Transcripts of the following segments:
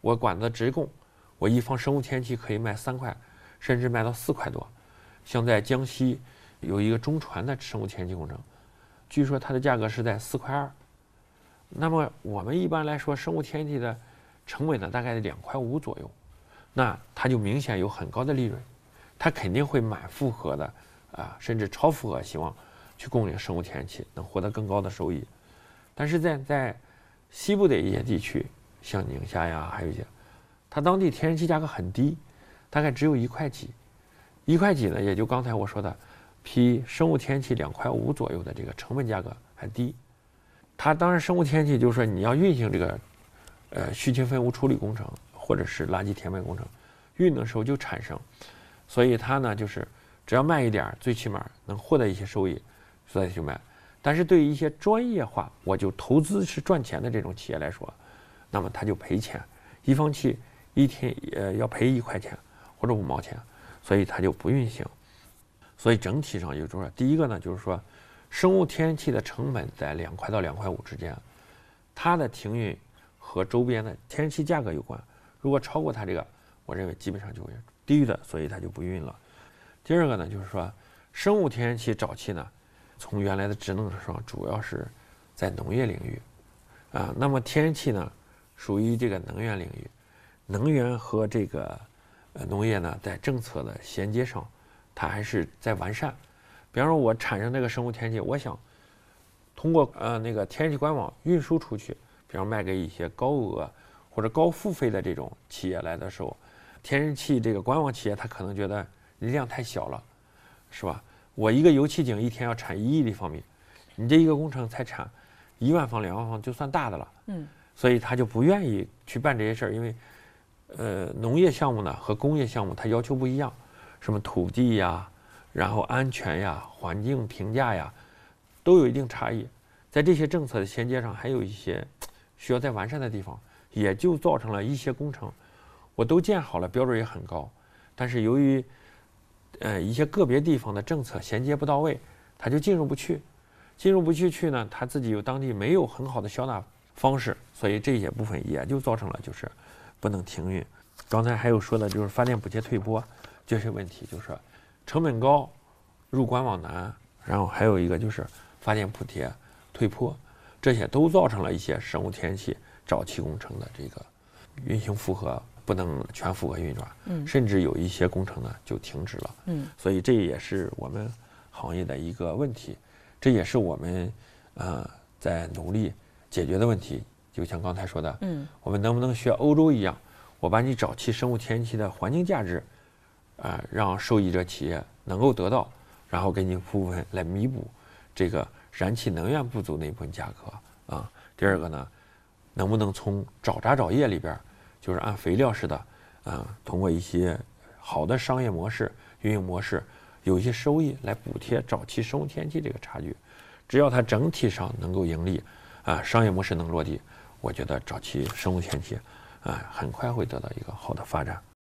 我管子直供，我一方生物天气可以卖3块，甚至卖到4块多。像在江西有一个中传的生物天气工程，据说它的价格是在4块2。那么我们一般来说，生物天气的成本呢，大概2块5左右，那它就明显有很高的利润，它肯定会满负荷的甚至超负荷，希望去供应生物天气，能获得更高的收益。但是在西部的一些地区，像宁夏呀，还有一些，它当地天然气价格很低，大概只有1块几，1块几呢，也就刚才我说的，比生物天气2块5左右的这个成本价格还低。它当然生物天气就是说你要运行这个序氢分污处理工程或者是垃圾填埋工程，运的时候就产生，所以它呢就是只要卖一点，最起码能获得一些收益，所以就卖。但是对于一些专业化，我就投资是赚钱的这种企业来说，那么它就赔钱，一方气一天要赔1块钱或者5毛钱，所以它就不运行。所以整体上就是说，第一个呢就是说，生物天然气的成本在2块到2块5之间，它的停运和周边的天然气价格有关。如果超过它这个，我认为基本上就会低于的，所以它就不运了。第二个呢就是说，生物天然气早期呢，从原来的职能上主要是在农业领域那么天然气呢属于这个能源领域，能源和这个农业呢在政策的衔接上，它还是在完善。比方说我产生这个生物天然气，我想通过那个天然气管网运输出去，比方卖给一些高额或者高付费的这种企业来的时候，天然气这个管网企业他可能觉得量太小了，是吧？我一个油气井一天要产1亿立方米，你这一个工程才产1万方2万方就算大的了，所以他就不愿意去办这些事儿，因为农业项目呢和工业项目它要求不一样，什么土地呀，然后安全呀、环境评价呀，都有一定差异。在这些政策的衔接上，还有一些需要再完善的地方，也就造成了一些工程我都建好了，标准也很高，但是由于一些个别地方的政策衔接不到位，它就进入不去呢，它自己有当地没有很好的消纳方式，所以这些部分也就造成了就是不能停运。刚才还有说的就是发电补贴退拨这些问题，就是成本高，入管网难，然后还有一个就是发电补贴退拨，这些都造成了一些生物天然气早期工程的这个运行负荷不能全负荷运转，甚至有一些工程呢就停止了，所以这也是我们行业的一个问题，这也是我们在努力解决的问题。就像刚才说的，我们能不能学欧洲一样，我把你早期生物天然气的环境价值让受益者企业能够得到，然后给你部分来弥补这个燃气能源不足那部分价格第二个呢，能不能从早轧早业里边，就是按肥料似的通过一些好的商业模式、运营模式，有一些收益来补贴早期生物天然气这个差距。只要它整体上能够盈利商业模式能落地，我觉得早期生物天然气很快会得到一个好的发展。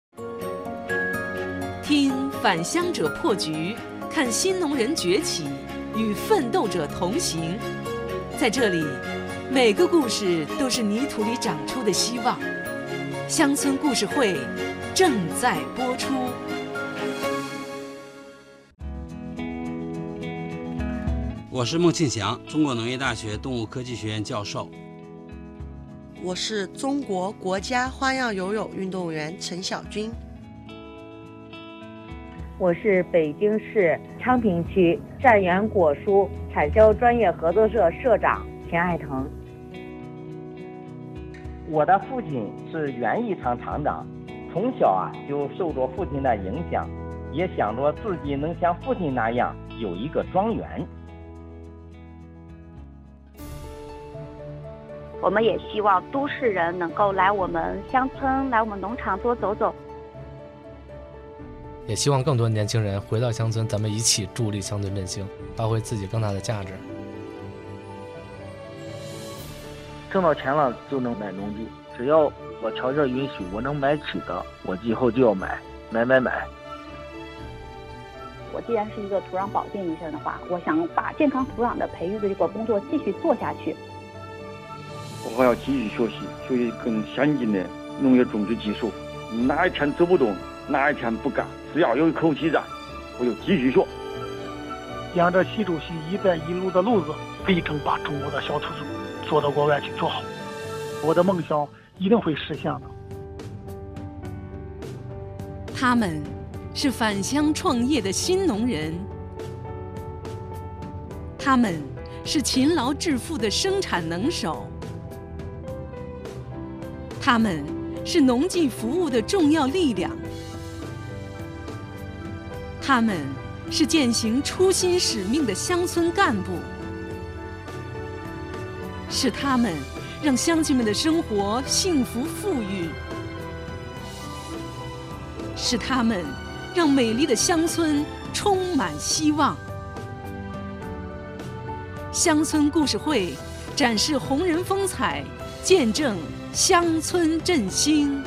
听返乡者破局，看新农人崛起，与奋斗者同行。在这里，每个故事都是泥土里长出的希望。乡村故事会正在播出。 我是孟庆祥，中国农业大学动物科技学院教授。 我是中国国家花样游泳运动员陈晓军。 我是北京市昌平区善源果蔬产销专业合作社社长田爱腾。 我的父亲是园艺厂厂长，从小就受着父亲的影响，也想着自己能像父亲那样有一个庄园。 我们也希望都市人能够来我们乡村、来我们农场多走走。 也希望更多年轻人回到乡村，咱们一起助力乡村振兴，发挥自己更大的价值。 挣到钱了就能买农地，只要我条件允许，我能买起的，我以后就要买。 我既然是一个土壤保健医生的话，我想把健康土壤的培育的这个工作继续做下去。 我还要继续学习更先进的农业种植技术，哪一天走不动，哪一天不干，只要有一口气热，我就继续学。 沿着习主席“一带一路”的路子，力争把中国的小土豆做到国外去做好。我的梦想一定会实现的。 他们是返乡创业的新农人，他们是勤劳致富的生产能手，他们是农技服务的重要力量，他们是践行初心使命的乡村干部，是他们让乡亲们的生活幸福富裕，是他们让美丽的乡村充满希望。乡村故事会展示红人风采，见证乡村振兴。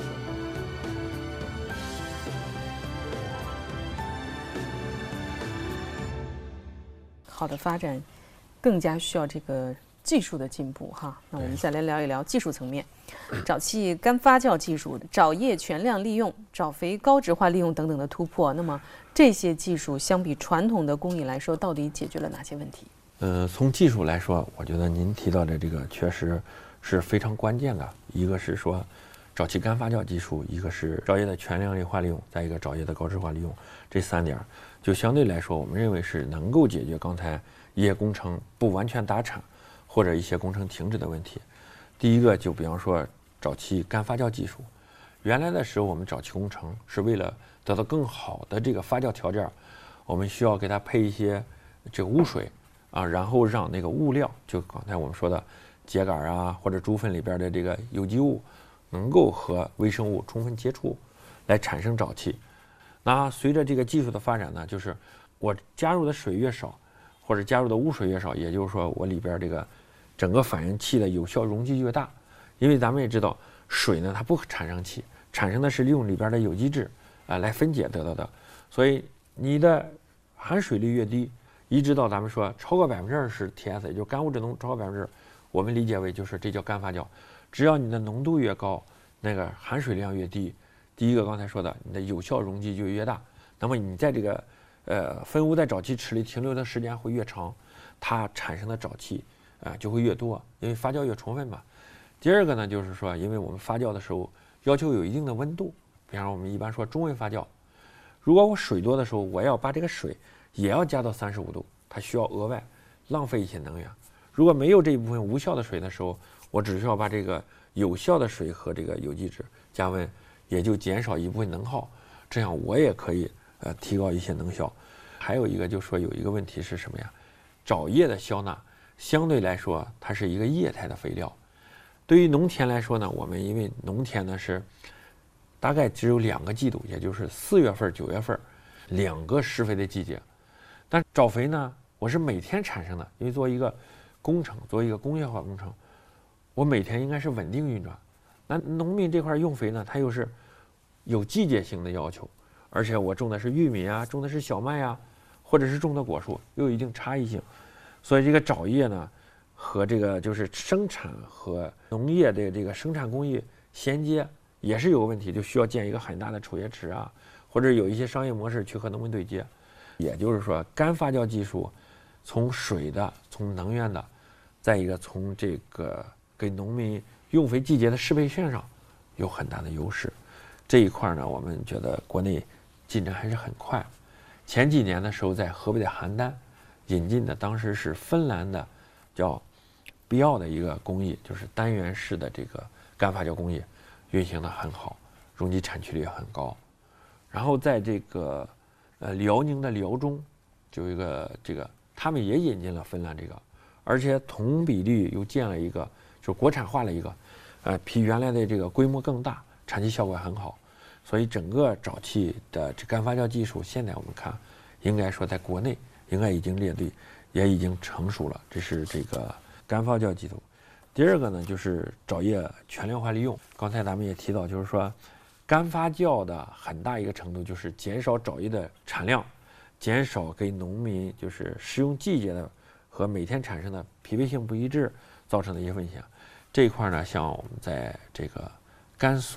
好的发展，更加需要这个技术的进步哈。那我们再来聊一聊技术层面，沼气干发酵技术、沼液全量利用、沼肥高质化利用等等的突破。那么这些技术相比传统的工艺来说，到底解决了哪些问题？ 从技术来说，我觉得您提到的这个确实是非常关键的。一个是说沼气干发酵技术，一个是沼液的全量化利用，再一个沼液的高质化利用，这3点就相对来说，我们认为是能够解决刚才一些工程不完全达产或者一些工程停止的问题。第一个就比方说沼气干发酵技术，原来的时候我们沼气工程是为了得到更好的这个发酵条件，我们需要给它配一些这个污水啊，然后让那个物料，就刚才我们说的秸秆啊或者猪粪里边的这个有机物能够和微生物充分接触，来产生沼气。那随着这个技术的发展呢，就是我加入的水越少，或者加入的污水越少，也就是说我里边这个整个反应器的有效容积越大。因为咱们也知道，水呢它不产生气，产生的是利用里边的有机质来分解得到的。所以你的含水率越低，一直到咱们说超过20%TS， 也就是干物质浓超过20%，我们理解为就是这叫干发酵。只要你的浓度越高，那个含水量越低，第一个刚才说的，你的有效容积就越大，那么你在这个分污在沼气池里停留的时间会越长，它产生的沼气就会越多，因为发酵越充分嘛。第二个呢，就是说，因为我们发酵的时候要求有一定的温度，比方说我们一般说中温发酵，如果我水多的时候，我要把这个水也要加到35度，它需要额外浪费一些能源。如果没有这一部分无效的水的时候，我只需要把这个有效的水和这个有机质加温，也就减少一部分能耗，这样我也可以提高一些能效。还有一个就是说有一个问题是什么呀？沼液的消纳相对来说它是一个液态的肥料，对于农田来说呢，我们因为农田呢是大概只有2个季度，也就是4月份、9月份2个施肥的季节。但沼肥呢，我是每天产生的，因为做一个工程，做一个工业化工程，我每天应该是稳定运转。那农民这块用肥呢，它又是有季节性的要求，而且我种的是玉米啊，种的是小麦啊，或者是种的果树，又有一定差异性。所以这个沼液呢，和这个就是生产和农业的这个生产工艺衔接也是有个问题，就需要建一个很大的储液池啊，或者有一些商业模式去和农民对接。也就是说，干发酵技术从水的、从能源的，再一个从这个给农民用肥季节的适配性上有很大的优势。这一块呢，我们觉得国内进展还是很快。前几年的时候，在河北的邯郸引进的，当时是芬兰的叫必奥的一个工艺，就是单元式的这个干发酵工艺，运行的很好，容积产区率也很高。然后在这个辽宁的辽中就有一个这个，他们也引进了芬兰这个，而且同比例又建了一个，就是国产化了一个，比原来的这个规模更大，产期效果很好。所以整个沼气的这干发酵技术，现在我们看，应该说在国内应该已经列队，也已经成熟了。这是这个干发酵技术。第二个呢，就是沼液全量化利用。刚才咱们也提到，就是说干发酵的很大一个程度就是减少沼液的产量，减少给农民就是食用季节的和每天产生的匹配性不一致造成的一些风险。这一块呢，像我们在这个甘肃